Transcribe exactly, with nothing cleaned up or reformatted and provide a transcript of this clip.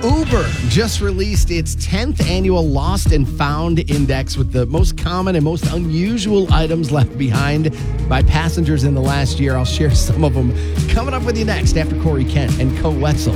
Uber just released its tenth annual Lost and Found Index with the most common and most unusual items left behind by passengers in the last year. I'll share some of them coming up with you next after Corey Kent and Co Wetzel